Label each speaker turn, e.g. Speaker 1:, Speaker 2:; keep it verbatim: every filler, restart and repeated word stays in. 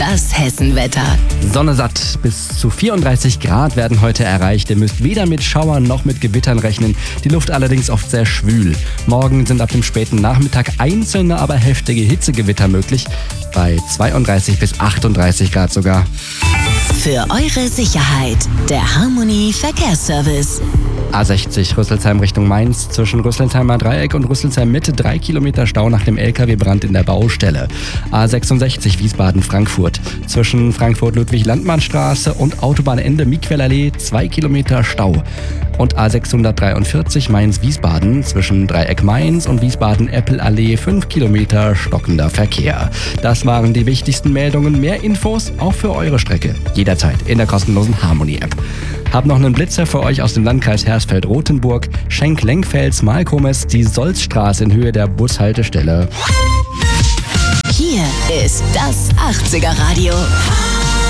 Speaker 1: Das Hessenwetter.
Speaker 2: Sonne satt. Bis zu vierunddreißig Grad werden heute erreicht. Ihr müsst weder mit Schauern noch mit Gewittern rechnen. Die Luft allerdings oft sehr schwül. Morgen sind ab dem späten Nachmittag einzelne, aber heftige Hitzegewitter möglich. Bei zweiunddreißig bis achtunddreißig Grad sogar.
Speaker 1: Für eure Sicherheit, der Harmony Verkehrsservice.
Speaker 2: A sechzig Rüsselsheim Richtung Mainz, zwischen Rüsselsheimer Dreieck und Rüsselsheim Mitte drei Kilometer Stau nach dem L K W-Brand in der Baustelle. A sechsundsechzig Wiesbaden-Frankfurt, zwischen Frankfurt-Ludwig-Landmann-Straße und Autobahnende Miquellallee zwei Kilometer Stau. Und A sechshundertdreiundvierzig Mainz-Wiesbaden, zwischen Dreieck Mainz und Wiesbaden-Eppel-Allee fünf Kilometer stockender Verkehr. Das waren die wichtigsten Meldungen. Mehr Infos auch für eure Strecke jederzeit in der kostenlosen Harmony-App. Hab noch einen Blitzer für euch aus dem Landkreis Hersfeld-Rotenburg. Schenk-Lenkfels-Malkomes, die Solzstraße in Höhe der Bushaltestelle.
Speaker 1: Hier ist das achtziger Radio.